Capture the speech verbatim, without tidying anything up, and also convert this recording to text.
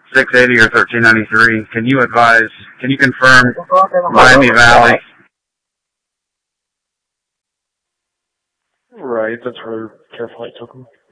six eighty or thirteen ninety-three. Can you advise, can you confirm Miami Valley? Right, that's where Careflight took them.